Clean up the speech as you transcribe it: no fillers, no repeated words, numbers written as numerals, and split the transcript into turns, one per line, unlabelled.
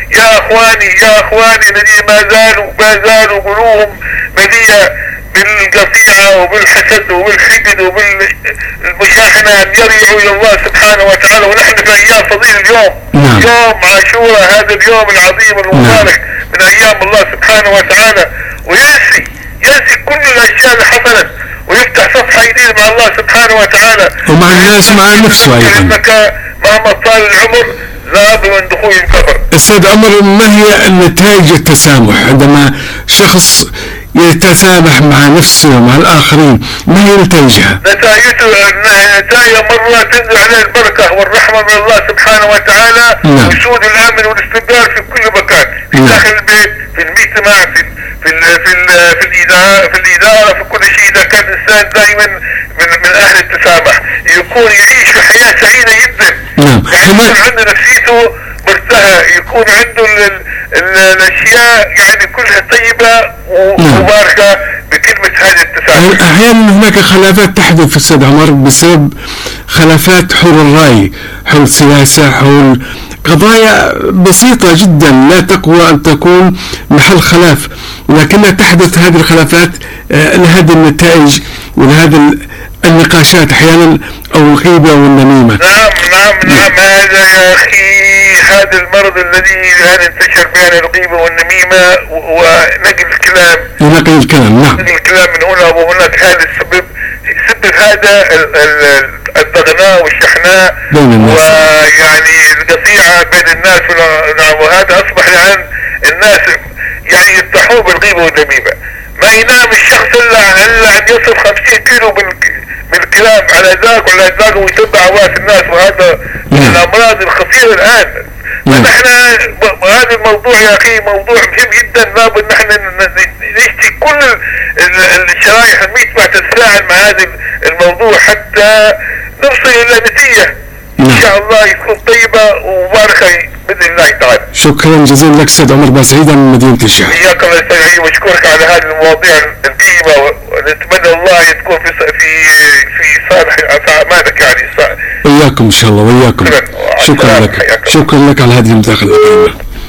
يا اخواني الذين ما زالوا قلوبهم مليئة بالقطيعة وبالحسد وبالحقد وبالمشاحنة، ان يرجعوا الى الله سبحانه وتعالى. ونحن في ايام فضيل اليوم، يوم عاشوراء، هذا اليوم العظيم المبارك من ايام الله سبحانه وتعالى، وينسي كل الاشياء اللي حصلت ويفتح صفحة جديدة مع الله سبحانه وتعالى
ومع الناس مع نفسه ايضا.
انك مهما طال العمر ذهب من دخول الكفر.
استاذ عمر، ما هي نتائج التسامح عندما شخص يتسامح مع نفسه ومع الآخرين؟ ما هي نتائجها؟
نتائج مرة تنزل عليه البركة والرحمة من الله سبحانه وتعالى، وسود الأمن والاستقرار في كل مكان، في داخل البيت، في المجتمع، في الإدارة، في كل شيء. إذا كان الإنسان دائما من أهل التسامح يكون يعيش في حياة سعيدة جدا. يكون عنده نفسيته مرتاحة، يكون عنده الأشياء يعني كلها طيبة ومباركة بكلمة هذا التسامح.
أحيانا هناك خلافات تحدث في أستاذ عمر بسبب خلافات حول الرأي، حول سياسة، حول قضايا بسيطة جدا لا تقوى أن تكون محل خلاف، ولكنها تحدث هذه الخلافات لهذه النتائج ولهذه النقاشات أحيانا أو الغيبة والنميمة.
نعم هذا يا أخي، هذا المرض الذي الآن انتشر بين الغيبة والنميمة ونقل الكلام.
نعم.
نقل الكلام من هنا وهناك، هذا السبب هذا الضغناء والشحناء ويعني القطيعة بين الناس. وهذا أصبح الآن الناس يعني يفتحون بالغيبة والنميمة. ما ينام الشخص إلا أن يصل 50 كيلو بالكلام على ذاك وعلى ذاك ويتبع عواس الناس، وهذا من الأمراض الخطيرة الآن. فنحن هذا الموضوع يا أخي موضوع مهم جدا، لابد نحن نشتي كل الشرائح المجتمع تتفاعل مع هذا الموضوع حتى نوصل إلى نتيجة إن شاء الله يكون طيبة ومباركة بإذن الله تعالى.
شكرا جزيلا لك سيد عمر باسعيدا من مدينة الشيخ.
إياك الله يستجعي، واشكرك على هذه المواضيع القيمة، ونتمنى الله تكون في صالح أعمالك يعني.
وإياكم إن شاء الله، وإياكم. شكرا لك على هذه المداخلة القيمة.